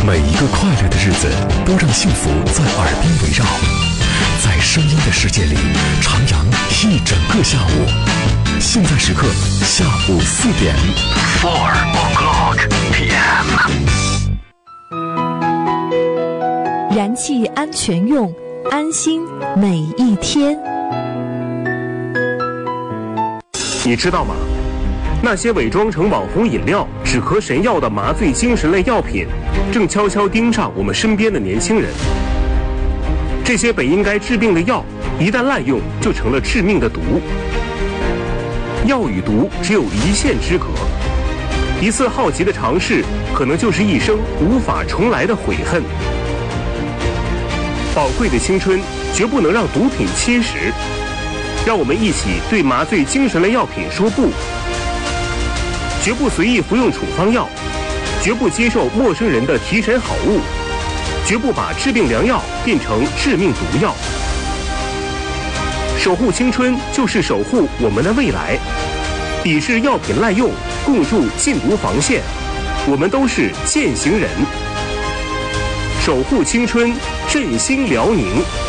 每一个快乐的日子都让幸福在耳边围绕，在声音的世界里徜徉一整个下午。现在时刻下午4点 ，4 o'clock p.m. 燃气安全用，安心每一天。 你知道吗？那些伪装成网红饮料、止咳神药的麻醉精神类药品，正悄悄盯上我们身边的年轻人。这些本应该治病的药，一旦滥用，就成了致命的毒。药与毒只有一线之隔，一次好奇的尝试，可能就是一生无法重来的悔恨。宝贵的青春，绝不能让毒品侵蚀。让我们一起对麻醉精神类药品说不，绝不随意服用处方药，绝不接受陌生人的提神好物，绝不把治病良药变成致命毒药。守护青春，就是守护我们的未来。抵制药品滥用，共筑禁毒防线，我们都是践行人。守护青春，振兴辽宁。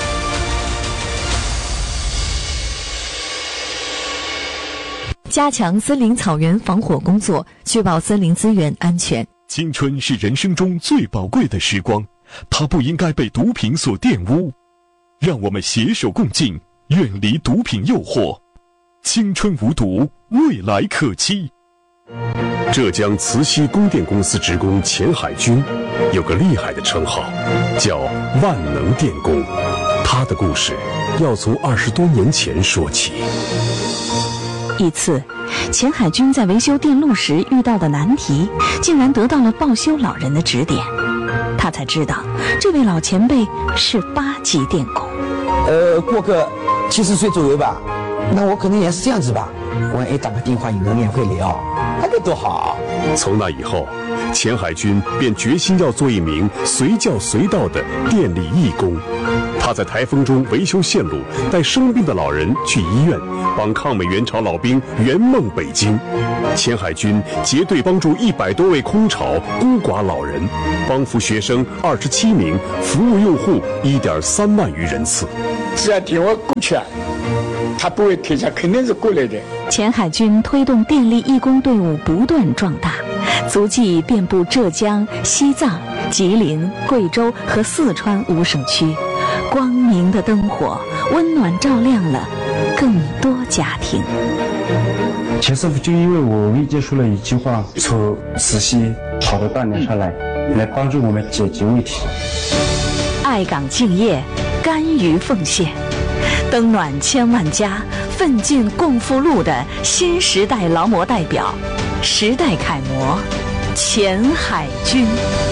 加强森林草原防火工作，确保森林资源安全。 青春是人生中最宝贵的时光，它不应该被毒品所玷污。让我们携手共进，远离毒品诱惑。青春无毒，未来可期。 浙江慈溪供电公司职工钱海军有个厉害的称号，叫万能电工。他的故事要从20多年前说起。 一次，钱海军在维修电路时遇到的难题，竟然得到了报修老人的指点。他才知道，这位老前辈是8级电工。 过个70岁左右吧，那我可能也是这样子吧。万一打个电话有人也会聊，那得多好。 从那以后，钱海军便决心要做一名随叫随到的电力义工。他在台风中维修线路，带生病的老人去医院，帮抗美援朝老兵圆梦北京。钱海军结队帮助100多位空巢孤寡老人，帮扶学生27名，服务用户1.3万余人次。 只要电话过去啊，他不会停下，肯定是过来的。 钱海军推动电力义工队伍不断壮大，足迹遍布浙江、西藏、吉林、贵州和四川5省区。光明的灯火温暖照亮了更多家庭。 钱师傅就因为我理解出了一句话，从慈溪跑到大连上来帮助我们解决问题。 爱岗敬业，甘于奉献，灯暖千万家，奋进共赴路的新时代劳模代表，时代楷模钱海军。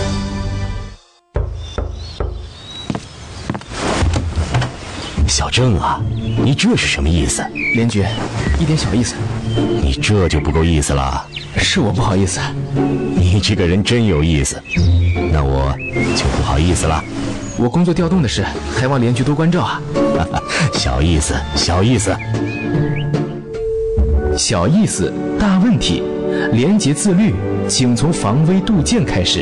小郑啊，你这是什么意思？ 连局，一点小意思。 你这就不够意思了。 是我不好意思。 你这个人真有意思。那我就不好意思了。 我工作调动的事，还望连局多关照啊。 小意思，小意思。 小意思，大问题。廉洁自律，请从防微杜渐开始。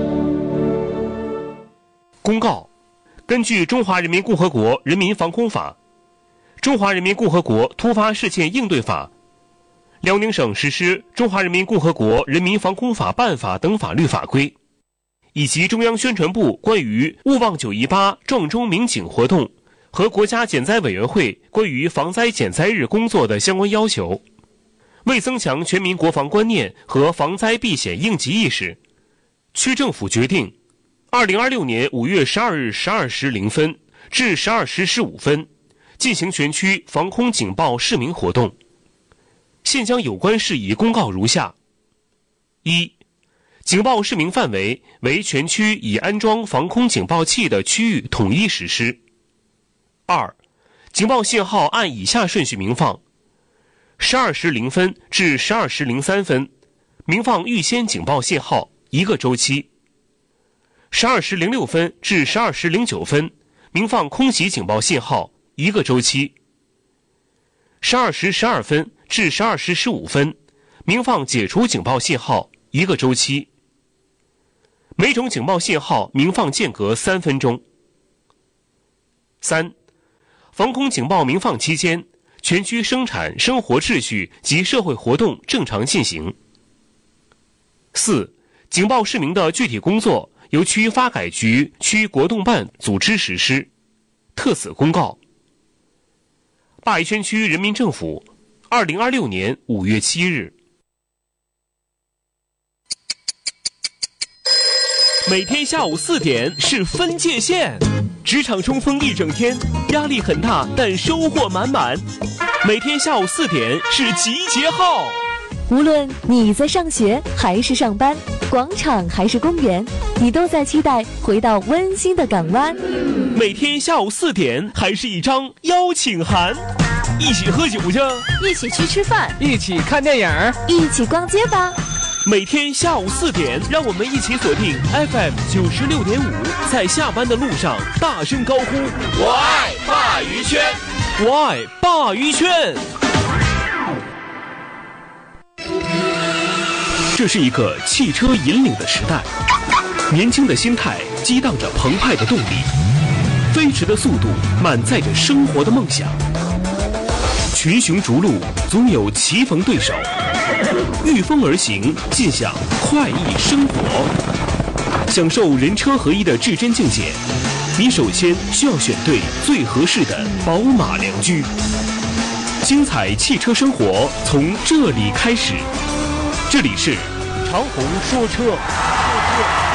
公告：根据《中华人民共和国人民防空法》、《中华人民共和国突发事件应对法》、辽宁省实施《中华人民共和国人民防空法办法》等法律法规，以及中央宣传部关于勿忘918撞钟鸣警活动和国家减灾委员会关于防灾减灾日工作的相关要求，为增强全民国防观念和防灾避险应急意识，区政府决定2026年5月12日12时0分至12时15分进行全区防空警报示鸣活动。现将有关事宜公告如下：一、警报示鸣范围为全区已安装防空警报器的区域统一实施。二、警报信号按以下顺序鸣放：12时0分至12时03分，鸣放预先警报信号1个周期；12时06分至12时09分，鸣放空袭警报信号1个周期；12时12分至12时15分，鸣放解除警报信号1个周期每种警报信号鸣放间隔3分钟。3. 防空警报鸣放期间，全区生产生活秩序及社会活动正常进行。4. 警报示鸣的具体工作由区发改局、区国动办组织实施。特此公告。鲅鱼圈区人民政府2026年5月7日。每天下午4点是分界线，职场冲锋一整天，压力很大，但收获满满。每天下午4点是集结号， 无论你在上学还是上班，广场还是公园，你都在期待回到温馨的港湾。 每天下午4点还是一张邀请函，一起喝酒去， 一起去吃饭， 一起看电影， 一起逛街吧。 每天下午4点，让我们一起锁定 FM 96.5，在下班的路上大声高呼：我爱鲅鱼圈，我爱鲅鱼圈。这是一个汽车引领的时代，年轻的心态激荡着澎湃的动力，飞驰的速度满载着生活的梦想。群雄逐鹿，总有棋逢对手，御风而行，尽享快意生活。享受人车合一的至臻境界，你首先需要选对最合适的宝马良驹。精彩汽车生活从这里开始。这里是长虹说车。